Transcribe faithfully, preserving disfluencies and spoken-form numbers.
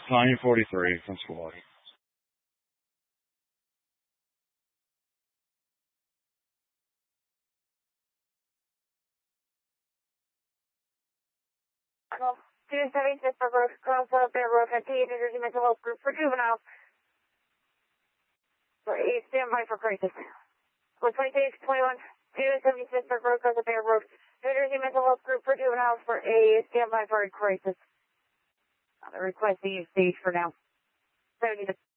nine forty-three from Squawk. Well, two seventy-six for Road, Crossroad, Bear Road, fifty-eight, New Jersey Mental Health Group for juveniles. For A, standby for crisis. For twenty-six, twenty-one, two seventy-six for Road, Crossroad, Bear Road, New Jersey Mental Health Group for juveniles. For A, standby for a crisis. The request is stage for now. seventy